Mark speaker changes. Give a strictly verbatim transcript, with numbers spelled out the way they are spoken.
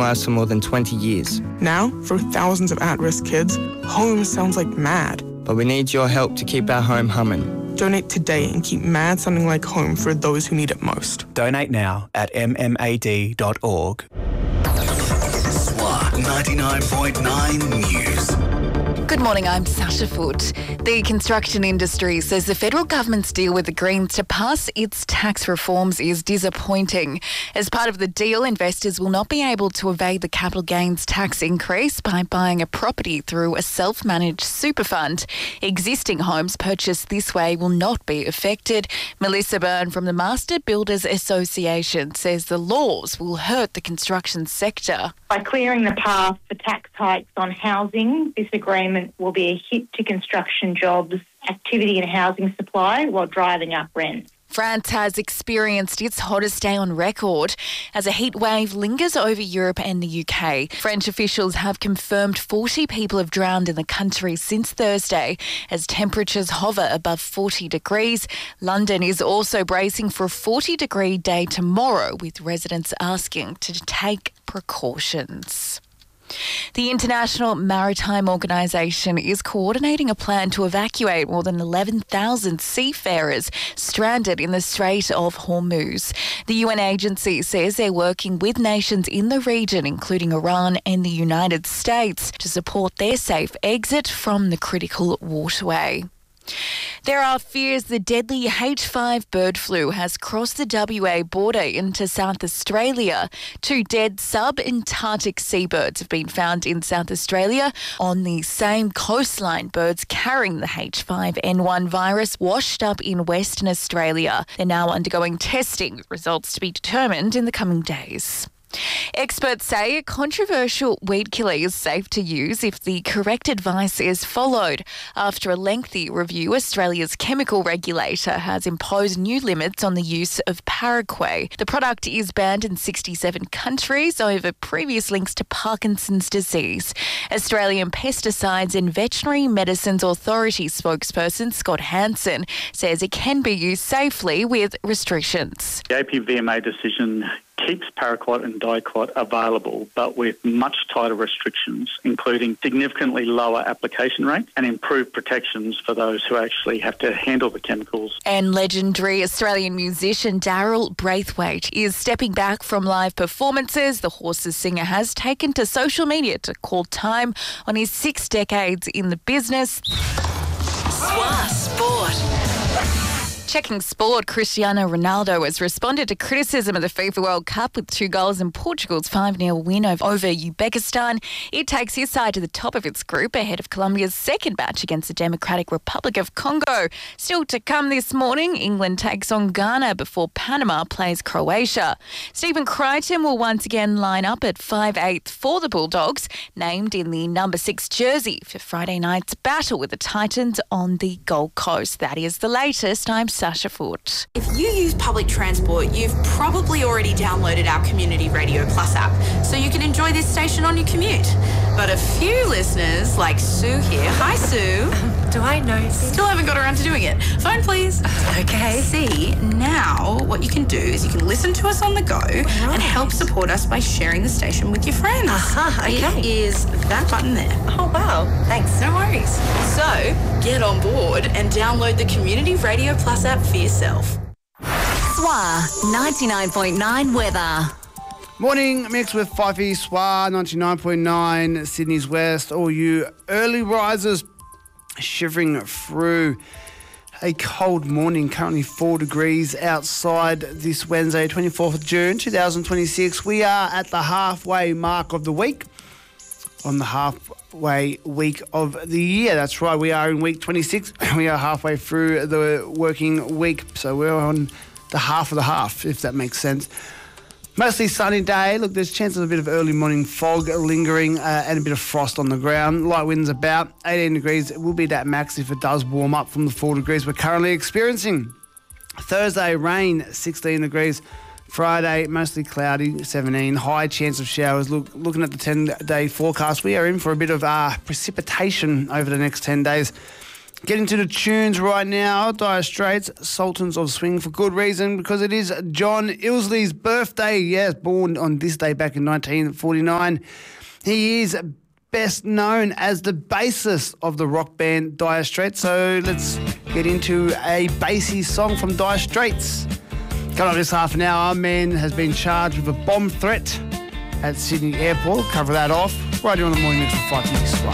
Speaker 1: lives for more than twenty years.
Speaker 2: Now, for thousands of at-risk kids, home sounds like MAD.
Speaker 1: But we need your help to keep our home humming.
Speaker 2: Donate today and keep MAD sounding like home for those who need it most.
Speaker 3: Donate now at m m a d dot org.
Speaker 4: S W A ninety-nine point nine News.
Speaker 5: Good morning, I'm Sasha Foote. The construction industry says the federal government's deal with the Greens to pass its tax reforms is disappointing. As part of the deal, investors will not be able to evade the capital gains tax increase by buying a property through a self-managed super fund. Existing homes purchased this way will not be affected. Melissa Byrne from the Master Builders Association says the laws will hurt the construction sector.
Speaker 6: By clearing the path for tax hikes on housing, this agreement will be a hit to construction jobs, activity and housing supply while driving up rent.
Speaker 5: France has experienced its hottest day on record as a heat wave lingers over Europe and the U K. French officials have confirmed forty people have drowned in the country since Thursday as temperatures hover above forty degrees. London is also bracing for a forty degree day tomorrow, with residents asking to take precautions. The International Maritime Organisation is coordinating a plan to evacuate more than eleven thousand seafarers stranded in the Strait of Hormuz. The U N agency says they're working with nations in the region, including Iran and the United States, to support their safe exit from the critical waterway. There are fears the deadly H five bird flu has crossed the W A border into South Australia. Two dead sub-Antarctic seabirds have been found in South Australia on the same coastline. Birds carrying the H five N one virus washed up in Western Australia. They're now undergoing testing, with results to be determined in the coming days. Experts say a controversial weed killer is safe to use if the correct advice is followed. After a lengthy review, Australia's chemical regulator has imposed new limits on the use of Paraquat. The product is banned in sixty-seven countries over previous links to Parkinson's disease. Australian Pesticides and Veterinary Medicines Authority spokesperson Scott Hansen says it can be used safely with restrictions.
Speaker 7: The A P V M A decision keeps paraquat and diquat available, but with much tighter restrictions, including significantly lower application rates and improved protections for those who actually have to handle the chemicals.
Speaker 5: And legendary Australian musician Daryl Braithwaite is stepping back from live performances. The Horses singer has taken to social media to call time on his six decades in the business.
Speaker 4: S W A Sport.
Speaker 5: Checking sport, Cristiano Ronaldo has responded to criticism of the FIFA World Cup with two goals in Portugal's five nil win over Uzbekistan. It takes his side to the top of its group ahead of Colombia's second match against the Democratic Republic of Congo. Still to come this morning, England takes on Ghana before Panama plays Croatia. Stephen Crichton will once again line up at five eight for the Bulldogs, named in the number six jersey for Friday night's battle with the Titans on the Gold Coast. That is the latest. I'm Sasha Foote.
Speaker 8: If you use public transport, you've probably already downloaded our Community Radio Plus app, so you can enjoy this station on your commute. But a few listeners, like Sue here, hi Sue.
Speaker 9: Um, do I know?
Speaker 8: Still haven't got around to doing it. Phone please.
Speaker 9: Okay.
Speaker 8: See, now what you can do is you can listen to us on the go right. and help support us by sharing the station with your friends.
Speaker 9: Uh-huh, okay.
Speaker 8: It is that button there.
Speaker 9: Oh wow, thanks.
Speaker 8: No worries. So, get on board and download the Community Radio Plus app for yourself.
Speaker 4: S W A ninety-nine point nine weather.
Speaker 10: Morning, mixed with Fifey, S W A ninety-nine point nine, Sydney's West. All you early risers shivering through a cold morning, currently four degrees outside this Wednesday, twenty-fourth of June, twenty twenty-six. We are at the halfway mark of the week, on the halfway week of the year. That's right, we are in week twenty-six. We are halfway through the working week, so we're on the half of the half, if that makes sense. Mostly sunny day. Look, there's chances of a bit of early morning fog lingering uh, and a bit of frost on the ground. Light winds about eighteen degrees. It will be that max if it does warm up from the four degrees we're currently experiencing. Thursday, rain, sixteen degrees. Friday, mostly cloudy, seventeen. High chance of showers. Look, looking at the ten-day forecast, we are in for a bit of uh, precipitation over the next ten days. Getting to the tunes right now. Dire Straits, Sultans of Swing, for good reason, because it is John Illsley's birthday. Yes, born on this day back in nineteen forty-nine. He is best known as the bassist of the rock band Dire Straits. So let's get into a bassy song from Dire Straits. Coming up this half an hour, our man has been charged with a bomb threat at Sydney Airport. Cover that off right here on the Morning Mix with five minutes.